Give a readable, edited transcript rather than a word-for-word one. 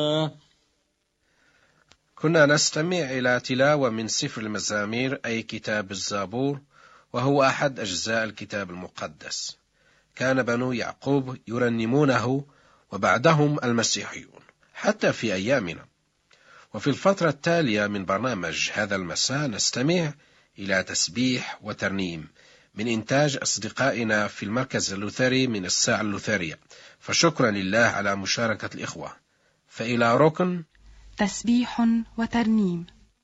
كنا نستمع إلى تلاوة من سفر المزامير أي كتاب الزبور، وهو أحد أجزاء الكتاب المقدس. كان بنو يعقوب يرنمونه وبعدهم المسيحيون حتى في أيامنا. وفي الفترة التالية من برنامج هذا المساء نستمع إلى تسبيح وترنيم من إنتاج أصدقائنا في المركز اللوثري من الساعة اللوثرية، فشكرا لله على مشاركة الإخوة. فإلى ركن تسبيح وترنيم.